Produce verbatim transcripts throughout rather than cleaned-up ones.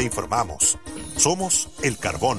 te informamos. Somos El Carbón.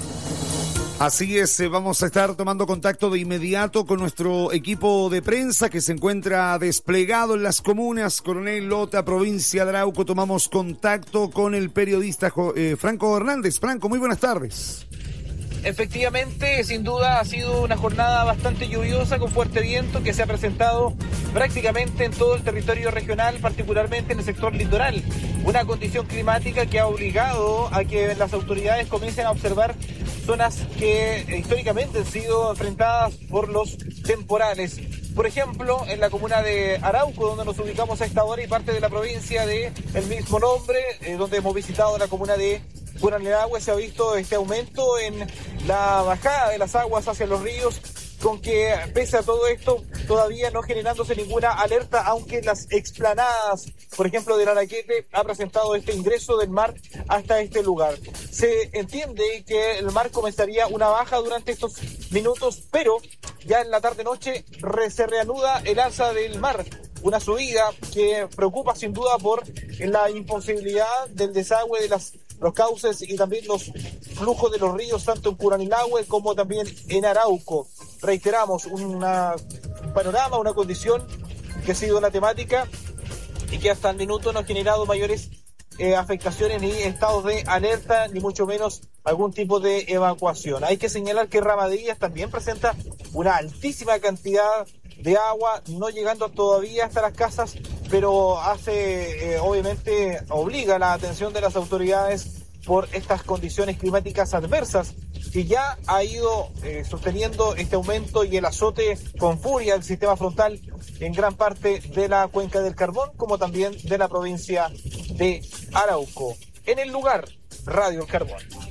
Así es, vamos a estar tomando contacto de inmediato con nuestro equipo de prensa que se encuentra desplegado en las comunas. Coronel Lota, provincia de Arauco, tomamos contacto con el periodista eh, Franco Hernández. Franco, muy buenas tardes. Efectivamente, sin duda ha sido una jornada bastante lluviosa con fuerte viento que se ha presentado prácticamente en todo el territorio regional, particularmente en el sector litoral. Una condición climática que ha obligado a que las autoridades comiencen a observar zonas que eh, históricamente han sido enfrentadas por los temporales. Por ejemplo, en la comuna de Arauco, donde nos ubicamos a esta hora, y parte de la provincia de el mismo nombre, eh, donde hemos visitado la comuna de Curanilahue, se ha visto este aumento en la bajada de las aguas hacia los ríos, con que pese a todo esto todavía no generándose ninguna alerta, aunque las explanadas, por ejemplo del Araquete, ha presentado este ingreso del mar hasta este lugar. Se entiende que el mar comenzaría una baja durante estos minutos, pero ya en la tarde-noche se reanuda el alza del mar. Una subida que preocupa sin duda por la imposibilidad del desagüe de las, los cauces y también los flujos de los ríos, tanto en Curanilahue como también en Arauco. Reiteramos, una, un panorama, una condición que ha sido una temática y que hasta el minuto no ha generado mayores eh, afectaciones ni estados de alerta, ni mucho menos algún tipo de evacuación. Hay que señalar que Ramadillas también presenta una altísima cantidad de agua, no llegando todavía hasta las casas, pero hace, eh, obviamente, obliga la atención de las autoridades por estas condiciones climáticas adversas que ya ha ido eh, sosteniendo este aumento y el azote con furia del sistema frontal en gran parte de la cuenca del Carbón, como también de la provincia de Arauco. En el lugar, Radio El Carbón.